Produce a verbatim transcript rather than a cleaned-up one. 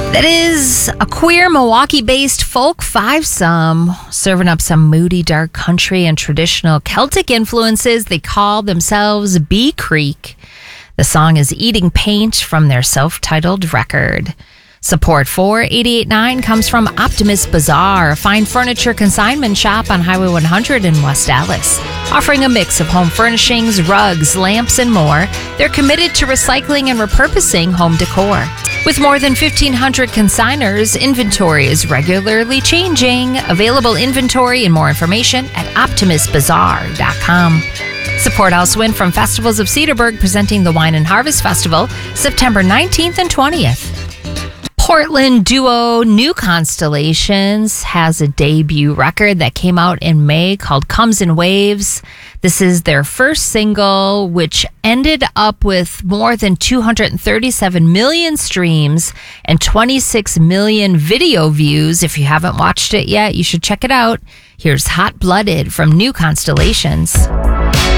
That is a queer Milwaukee-based folk five-some, serving up some moody, dark country and traditional Celtic influences. They call themselves Bee Creek. The song is Eating Paint from their self-titled record. Support for eighty-eight point nine comes from Optimist Bazaar, a fine furniture consignment shop on Highway one hundred in West Dallas. Offering a mix of home furnishings, rugs, lamps, and more, they're committed to recycling and repurposing home decor. With more than fifteen hundred consigners, inventory is regularly changing. Available inventory and more information at optimist bazaar dot com. Support also win from Festivals of Cedarburg, presenting the Wine and Harvest Festival, September nineteenth and twentieth. Portland duo New Constellations has a debut record that came out in May called Comes in Waves. This is their first single, which ended up with more than two hundred thirty-seven million streams and twenty-six million video views. If you haven't watched it yet, you should check it out. Here's Hot Blooded from New Constellations.